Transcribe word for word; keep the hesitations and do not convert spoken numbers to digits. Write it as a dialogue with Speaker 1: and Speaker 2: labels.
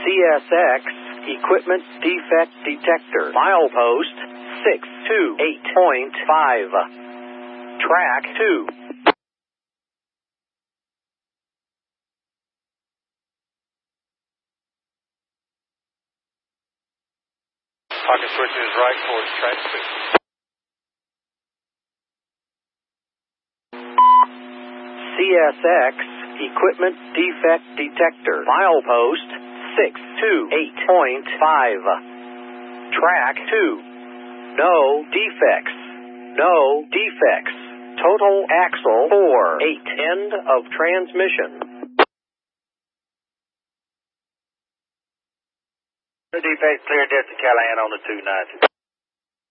Speaker 1: C S X Equipment Defect Detector. Milepost six two eight point five. Track two.
Speaker 2: Pocket switches right towards track two.
Speaker 1: C S X Equipment Defect Detector. Milepost six two eight point five. Track two. No defects. No defects. Total axle four eight. End of transmission.
Speaker 2: No defect, clear depth to Callahan on the two ninety.